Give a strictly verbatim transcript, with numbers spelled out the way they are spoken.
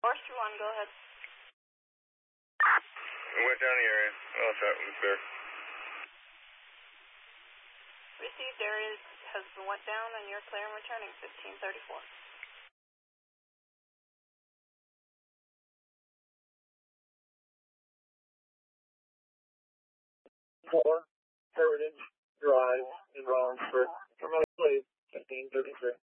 Forester one, go ahead. We went down the area. Oh, that was there. Received area has went down and you're clear and returning fifteen thirty-four. Four, Heritage Drive in Rollinsford. From my place, fifteen thirty-three.